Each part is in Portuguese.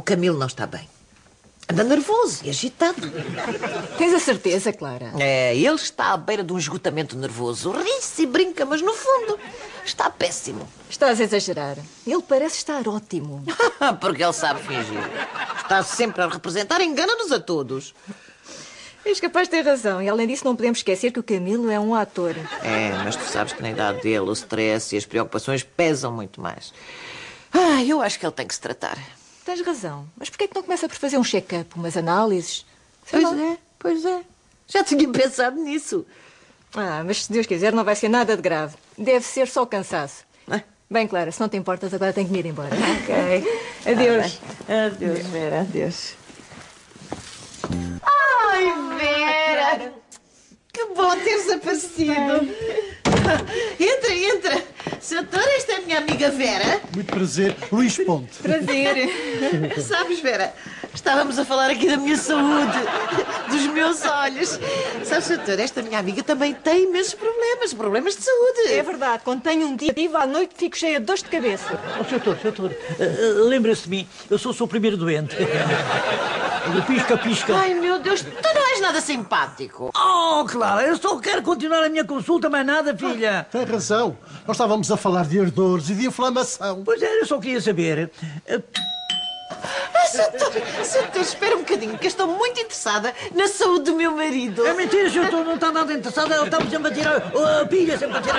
O Camilo não está bem. Anda nervoso e agitado. Tens a certeza, Clara? É, ele está à beira de um esgotamento nervoso. Ri-se e brinca, mas no fundo está péssimo. Estás a exagerar. Ele parece estar ótimo. Porque ele sabe fingir. Está sempre a representar, engana-nos a todos. És capaz de ter razão. E além disso, não podemos esquecer que o Camilo é um ator. É, mas tu sabes que na idade dele o stress e as preocupações pesam muito mais. Eu acho que ele tem que se tratar. Tens razão. Mas porquê é que não começa por fazer um check-up, umas análises? Sei lá. Pois é. Já tinha pensado nisso. Mas se Deus quiser, não vai ser nada de grave. Deve ser só cansaço. Bem, Clara, se não te importas, agora tenho que me ir embora. Ok. Adeus. Adeus, Vera, adeus. Ai, Vera! Que bom teres aparecido. Entra. Doutor, esta é a minha amiga Vera. Muito prazer, Luís Ponte. Prazer. Sabes, Vera, estávamos a falar aqui da minha saúde, dos meus olhos. Sabes, doutor, esta minha amiga também tem imensos problemas de saúde. É verdade. Quando tenho um dia à noite, fico cheia de dores de cabeça. Doutor, lembra-se de mim. Eu sou o seu primeiro doente. Pisca. Ai, meu Deus, tu não és nada simpático. Oh, Clara, eu só quero continuar a minha consulta, mais nada, filha. Tem razão. Nós estávamos a falar de ardores e de inflamação. Pois é, eu só queria saber. Doutor, espera um bocadinho, que eu estou muito interessada na saúde do meu marido. É mentira, doutor, não está nada interessado. Ele está sempre a tirar a pilha,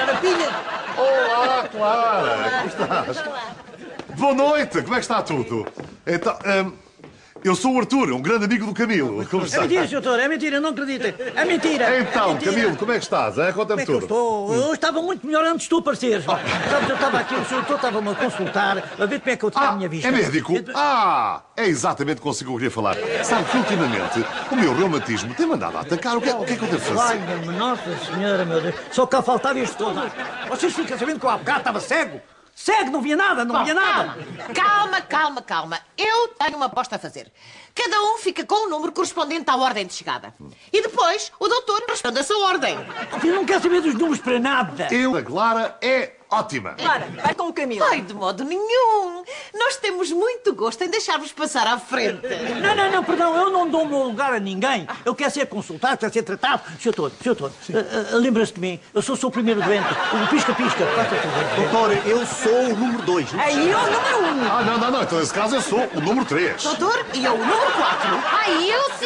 Olá, Clara. Como estás? Boa noite. Como é que está tudo? Então, eu sou o Arthur, um grande amigo do Camilo. Como É está? mentira, doutor, é mentira, não acredita. É mentira. Então, é mentira. Camilo, como é que estás? Como Conta-me é que eu tudo. estou? Eu estava muito melhor antes de tu apareceres. Sabes, eu estava aqui, o doutor estava-me a consultar, a ver como é que eu tinha a minha vista. É médico? É exatamente consigo que eu queria falar. Sabe que ultimamente o meu reumatismo tem mandado a atacar. O que é que eu devo fazer? Olha-me, Nossa Senhora, meu Deus. Só cá faltava isto todo. Vocês ficam sabendo que eu há bocado estava cego? Cego, não via nada, via nada. Calma. Eu tenho uma aposta a fazer. Cada um fica com um número correspondente à ordem de chegada. E depois o doutor responde a sua ordem. Eu não quero saber dos números para nada. A Clara é ótima. Clara, vai com o Camilo. Ai, de modo nenhum. Nós temos muito gosto em deixar-vos passar à frente. Não, perdão, eu não dou o meu lugar a ninguém. Eu quero ser consultado, quero ser tratado. Senhor doutor, lembra-se de mim. Eu sou o seu primeiro doente. O pisca-pisca. Doutor, eu sou o número 2. Aí eu número 1. Não. Então, nesse caso, eu sou o número 3. Doutor, e eu o número 4. Aí eu 5.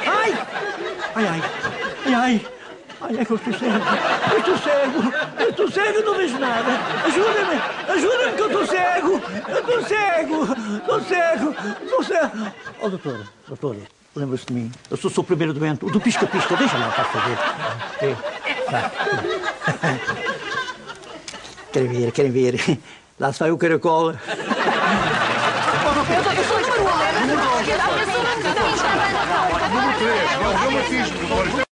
Ai, é que eu estou cego, não vejo nada. Ajuda-me que eu estou cego. Oh, doutor, lembra-se de mim. Eu sou o seu primeiro doente, o do pisca-pisca. Deixa lá, faz favor. Querem ver? Lá sai o caracol. Eu sou o número 1. Número 3. Não, reumatismo.